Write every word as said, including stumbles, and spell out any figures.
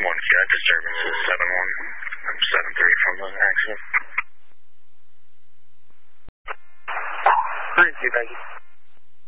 one Q, disturbance is seven one. I'm seven three from the accident. nine two, thank you.